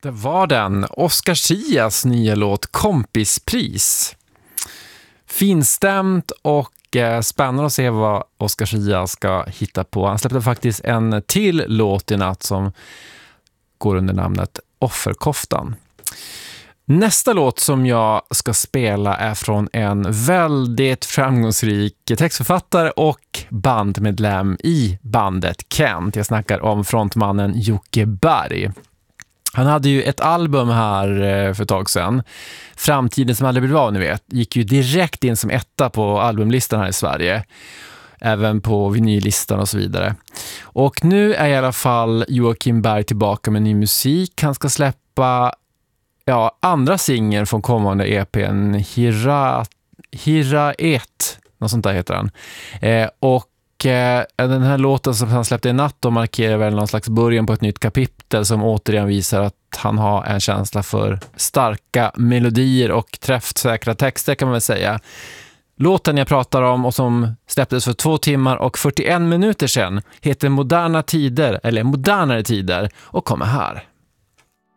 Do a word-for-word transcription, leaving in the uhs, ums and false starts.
Det var den. Oscar Zias nya låt Kompispris. Finstämt och eh, spännande att se vad Oscar Zia ska hitta på. Han släppte faktiskt en till låt i natt som går under namnet Offerkoftan. Nästa låt som jag ska spela är från en väldigt framgångsrik textförfattare och bandmedlem i bandet Kent. Jag snackar om frontmannen Jocke Berg. Han hade ju ett album här för ett tag sedan, Framtiden som aldrig blir av, ni vet. Gick ju direkt in som etta på albumlistan här i Sverige. Även på vinyllistan och så vidare. Och nu är i alla fall Joakim Berg tillbaka med ny musik. Han ska släppa ja, andra singeln från kommande E P:n Hira, Hira ett. Något sånt där heter han. Eh, och den här låten som han släppte i natt då markerar väl någon slags början på ett nytt kapitel som återigen visar att han har en känsla för starka melodier och träffsäkra texter, kan man väl säga. Låten jag pratar om och som släpptes för två timmar och fyrtioen minuter sedan heter Moderna tider, eller Modernare tider, och kommer här.